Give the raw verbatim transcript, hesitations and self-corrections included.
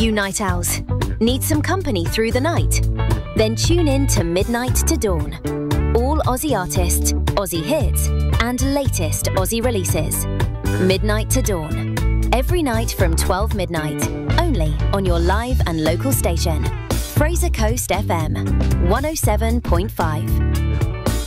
You night owls, need some company through the night? Then tune in to Midnight to Dawn. All Aussie artists, Aussie hits, and latest Aussie releases. Midnight to Dawn. Every night from twelve midnight, only on your live and local station. Fraser Coast F M, one oh seven point five.